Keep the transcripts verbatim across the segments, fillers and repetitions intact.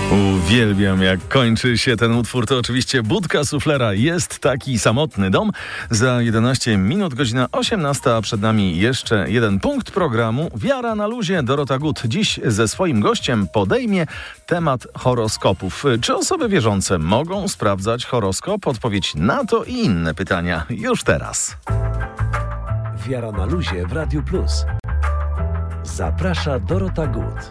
Uwielbiam, jak kończy się ten utwór. To oczywiście Budka Suflera. Jest taki samotny dom. Za jedenaście minut, godzina osiemnasta, a przed nami jeszcze jeden punkt programu. Wiara na luzie. Dorota Gut dziś ze swoim gościem podejmie temat horoskopów. Czy osoby wierzące mogą sprawdzać horoskop? Odpowiedź na to i inne pytania już teraz. Wiara na luzie w Radiu Plus. Zaprasza Dorota Gut.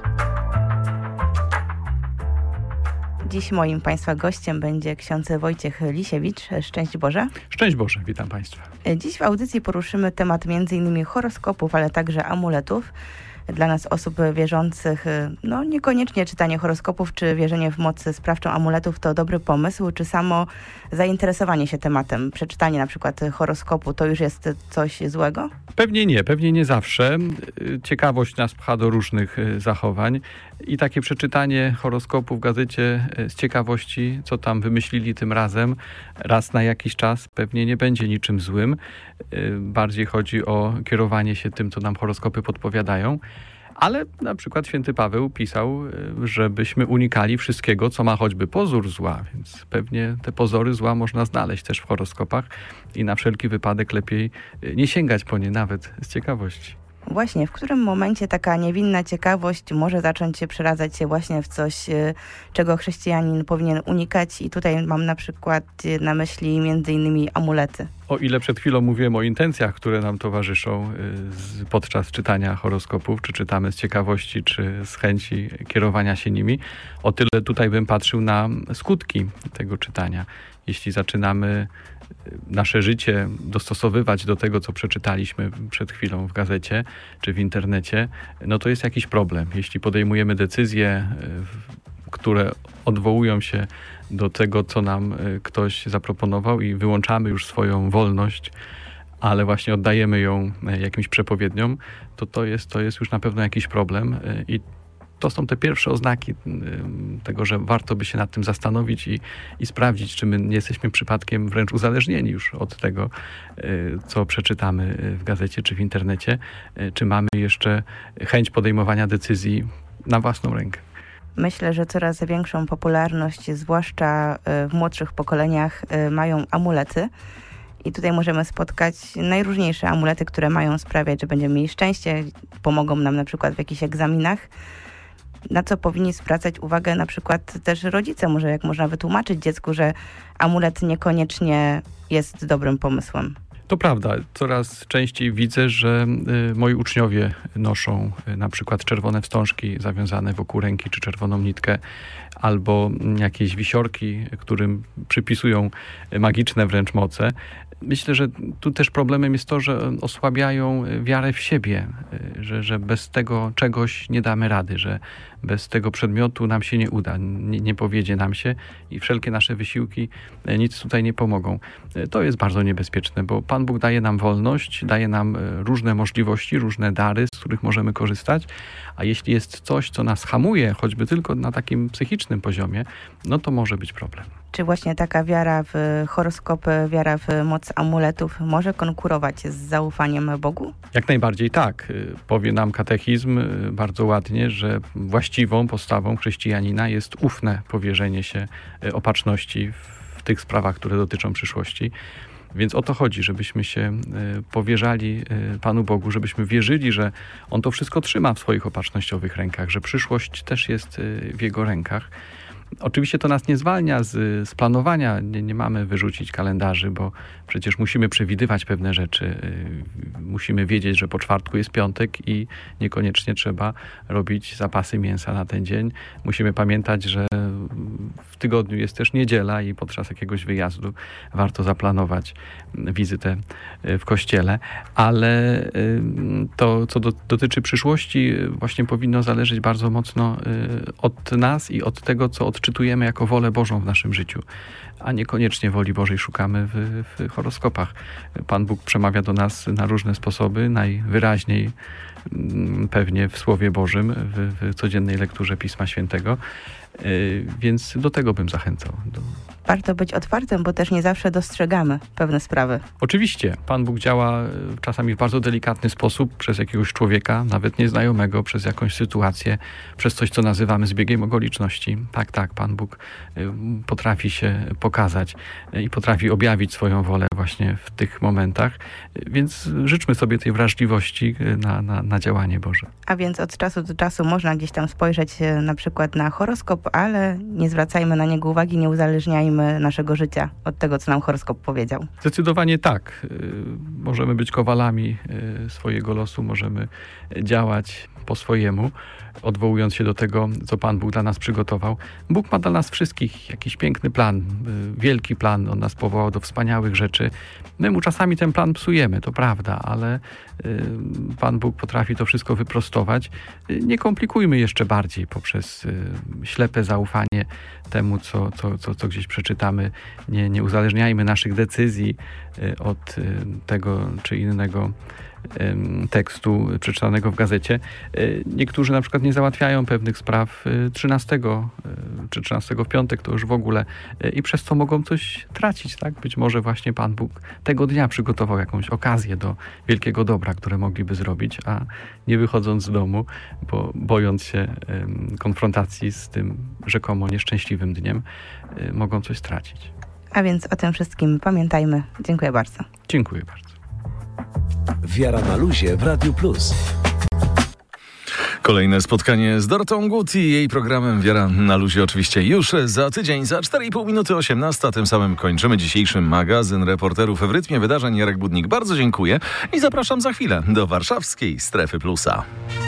Dziś moim Państwa gościem będzie ksiądz Wojciech Lisiewicz. Szczęść Boże. Szczęść Boże, witam Państwa. Dziś w audycji poruszymy temat między innymi horoskopów, ale także amuletów. Dla nas, osób wierzących, no niekoniecznie czytanie horoskopów czy wierzenie w moc sprawczą amuletów to dobry pomysł, czy samo zainteresowanie się tematem, przeczytanie na przykład horoskopu, to już jest coś złego? Pewnie nie, pewnie nie zawsze. Ciekawość nas pcha do różnych zachowań i takie przeczytanie horoskopu w gazecie z ciekawości, co tam wymyślili tym razem, raz na jakiś czas, pewnie nie będzie niczym złym. Bardziej chodzi o kierowanie się tym, co nam horoskopy podpowiadają. Ale na przykład święty Paweł pisał, żebyśmy unikali wszystkiego, co ma choćby pozór zła, więc pewnie te pozory zła można znaleźć też w horoskopach i na wszelki wypadek lepiej nie sięgać po nie nawet z ciekawości. Właśnie, w którym momencie taka niewinna ciekawość może zacząć się przeradzać się właśnie w coś, czego chrześcijanin powinien unikać, i tutaj mam na przykład na myśli między innymi amulety. O ile przed chwilą mówiłem o intencjach, które nam towarzyszą podczas czytania horoskopów, czy czytamy z ciekawości, czy z chęci kierowania się nimi, o tyle tutaj bym patrzył na skutki tego czytania. Jeśli zaczynamy nasze życie dostosowywać do tego, co przeczytaliśmy przed chwilą w gazecie czy w internecie, no to jest jakiś problem. Jeśli podejmujemy decyzje, które odwołują się do tego, co nam ktoś zaproponował, i wyłączamy już swoją wolność, ale właśnie oddajemy ją jakimś przepowiedniom, to to jest, to jest już na pewno jakiś problem. I to są te pierwsze oznaki tego, że warto by się nad tym zastanowić i, i sprawdzić, czy my nie jesteśmy przypadkiem wręcz uzależnieni już od tego, co przeczytamy w gazecie czy w internecie, czy mamy jeszcze chęć podejmowania decyzji na własną rękę. Myślę, że coraz większą popularność, zwłaszcza w młodszych pokoleniach, mają amulety. I tutaj możemy spotkać najróżniejsze amulety, które mają sprawiać, że będziemy mieli szczęście, pomogą nam na przykład w jakichś egzaminach. Na co powinni zwracać uwagę na przykład też rodzice? Może jak można wytłumaczyć dziecku, że amulet niekoniecznie jest dobrym pomysłem? To prawda. Coraz częściej widzę, że y, moi uczniowie noszą y, na przykład czerwone wstążki zawiązane wokół ręki, czy czerwoną nitkę, albo y, jakieś wisiorki, którym przypisują y, magiczne wręcz moce. Myślę, że tu też problemem jest to, że osłabiają wiarę w siebie, że, że bez tego czegoś nie damy rady, że bez tego przedmiotu nam się nie uda, nie, nie powiedzie nam się i wszelkie nasze wysiłki nic tutaj nie pomogą. To jest bardzo niebezpieczne, bo Pan Bóg daje nam wolność, daje nam różne możliwości, różne dary, z których możemy korzystać, a jeśli jest coś, co nas hamuje, choćby tylko na takim psychicznym poziomie, no to może być problem. Czy właśnie taka wiara w horoskopy, wiara w moc amuletów może konkurować z zaufaniem Bogu? Jak najbardziej tak. Powie nam katechizm bardzo ładnie, że właściwą postawą chrześcijanina jest ufne powierzenie się opatrzności w tych sprawach, które dotyczą przyszłości. Więc o to chodzi, żebyśmy się powierzali Panu Bogu, żebyśmy wierzyli, że On to wszystko trzyma w swoich opatrznościowych rękach, że przyszłość też jest w Jego rękach. Oczywiście to nas nie zwalnia z, z planowania, nie, nie mamy wyrzucić kalendarzy, bo przecież musimy przewidywać pewne rzeczy. Musimy wiedzieć, że po czwartku jest piątek i niekoniecznie trzeba robić zapasy mięsa na ten dzień. Musimy pamiętać, że w tygodniu jest też niedziela i podczas jakiegoś wyjazdu warto zaplanować wizytę w kościele, ale to, co do, dotyczy przyszłości, właśnie powinno zależeć bardzo mocno od nas i od tego, co odczytamy odczytujemy jako wolę Bożą w naszym życiu, a niekoniecznie woli Bożej szukamy w, w horoskopach. Pan Bóg przemawia do nas na różne sposoby, najwyraźniej pewnie w Słowie Bożym, w, w codziennej lekturze Pisma Świętego, więc do tego bym zachęcał. Do... Warto być otwartym, bo też nie zawsze dostrzegamy pewne sprawy. Oczywiście. Pan Bóg działa czasami w bardzo delikatny sposób przez jakiegoś człowieka, nawet nieznajomego, przez jakąś sytuację, przez coś, co nazywamy zbiegiem okoliczności. Tak, tak, Pan Bóg potrafi się pokazać i potrafi objawić swoją wolę właśnie w tych momentach, więc życzmy sobie tej wrażliwości na, na, na działanie Boże. A więc od czasu do czasu można gdzieś tam spojrzeć na przykład na horoskop, ale nie zwracajmy na niego uwagi, nie uzależniajmy naszego życia od tego, co nam horoskop powiedział. Zdecydowanie tak. Możemy być kowalami swojego losu, możemy działać po swojemu, odwołując się do tego, co Pan Bóg dla nas przygotował. Bóg ma dla nas wszystkich jakiś piękny plan, wielki plan. On nas powołał do wspaniałych rzeczy. My mu czasami ten plan psujemy, to prawda, ale Pan Bóg potrafi to wszystko wyprostować. Nie komplikujmy jeszcze bardziej poprzez ślepe zaufanie temu, co, co, co, co gdzieś przeczytamy. Nie, nie uzależniajmy naszych decyzji od tego czy innego tekstu przeczytanego w gazecie. Niektórzy na przykład nie załatwiają pewnych spraw trzynastego czy trzynastego w piątek, to już w ogóle i przez co mogą coś tracić, tak? Być może właśnie Pan Bóg tego dnia przygotował jakąś okazję do wielkiego dobra, które mogliby zrobić, a nie wychodząc z domu, bo bojąc się konfrontacji z tym rzekomo nieszczęśliwym dniem, mogą coś stracić. A więc o tym wszystkim pamiętajmy. Dziękuję bardzo. Dziękuję bardzo. Wiara na luzie w Radiu Plus. Kolejne spotkanie z Dorotą Gut i jej programem Wiara na luzie oczywiście już za tydzień, za cztery i pół minuty osiemnasta. Tym samym kończymy dzisiejszy magazyn reporterów w rytmie wydarzeń. Jarek Budnik bardzo dziękuję i zapraszam za chwilę do warszawskiej Strefy Plusa.